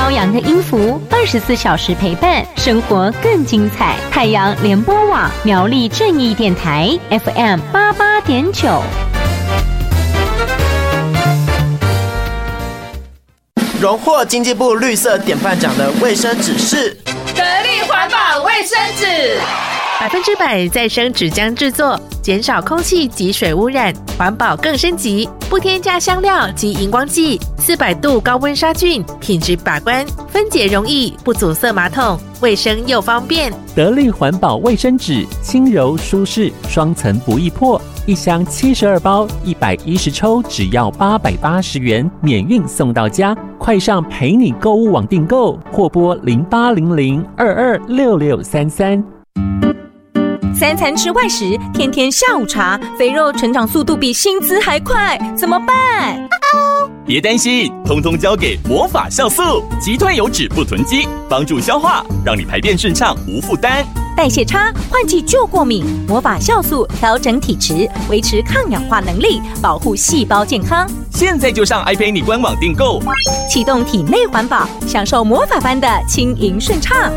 高扬的音符，24小时陪伴，生活更精彩。太阳联播网苗栗正义电台 FM88.9。 荣获经济部绿色典范奖的卫生纸是得力环保卫生纸 ，100%再生纸浆制作，减少空气及水污染，环保更升级，不添加香料及荧光剂，400度高温杀菌，品质把关，分解容易，不阻塞马桶，卫生又方便。 得力环保卫生纸，轻柔舒适，双层不易破，一箱72包，110抽，只要880元，免运送到家。快上陪你购物网订购，或拨0800226633。 3餐吃外食，天天下午茶，肥肉成长速度比薪资还快，怎么办？ 别担心，通通交给魔法酵素，击退油脂不囤积，帮助消化，让你排便顺畅无负担。 代谢差，换季就过敏，魔法酵素调整体质，维持抗氧化能力，保护细胞健康。 现在就上爱陪你官网订购， 启动体内环保，享受魔法般的轻盈顺畅。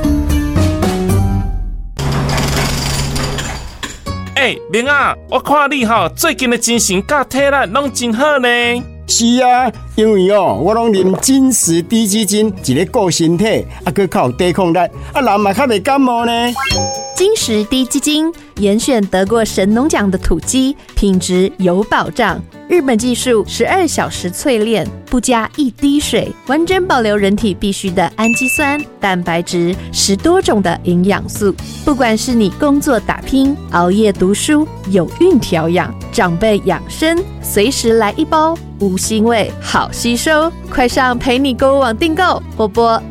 明啊，我看你最近的精神甲体力拢真好呢。 是啊，因为我拢啉金石低基金，一个顾身体，还靠有抵抗力，人嘛较袂感冒呢。 金石低基金严选得过神农奖的土鸡，品质有保障。日本技术12小时淬炼，不加一滴水，完整保留人体必需的氨基酸、蛋白质，10多种的营养素。不管是你工作打拼、熬夜读书、有孕调养、长辈养生，随时来一包，无腥味，好吸收。快上陪你购物网订购，或拨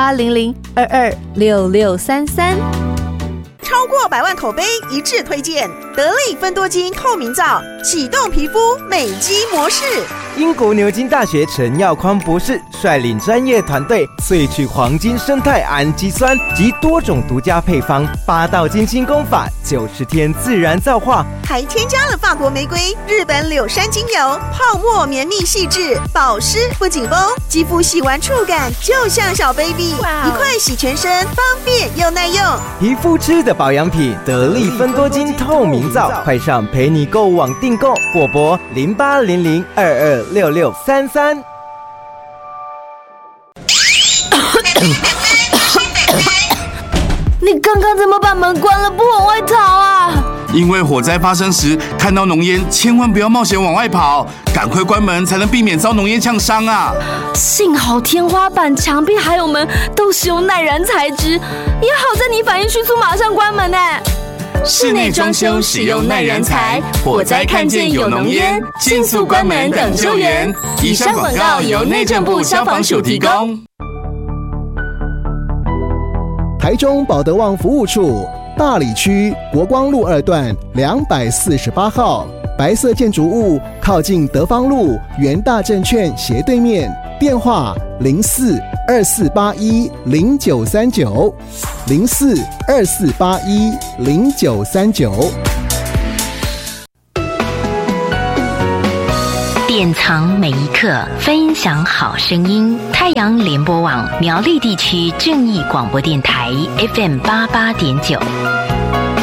0800226633。 超过100万口碑一致推荐，得力芬多精透明皂，启动皮肤美肌模式。 英国牛津大学陈耀匡博士率领专业团队萃取黄金生态氨基酸及多种独家配方，8道精心工法，90天自然皂化， 还添加了法国玫瑰、日本柳杉精油，泡沫绵密细致，保湿不紧绷，肌肤洗完触感就像小 baby， 一块洗全身，方便又耐用。 皮肤吃的保养品，得力芬多精透明皂，快上陪你购物网订购，或拨0800226633。 你刚刚怎么把门关了，不往外逃啊？ 因为火灾发生时看到浓烟，千万不要冒险往外跑，赶快关门才能避免遭浓烟呛伤啊！ 幸好天花板、墙壁还有门都使用耐燃材质，也好在你反应迅速，马上关门呢。 室内装修使用耐燃材，火灾看见有浓烟，迅速关门等救援。以上广告由内政部消防署提供。 台中保德旺服务处大里区国光路2段248号，白色建筑物靠近德芳路元大证券斜对面，电话0424810939 0424810939。 典藏每一刻，分享好声音。太阳联播网苗栗地区正义广播电台 FM88.9。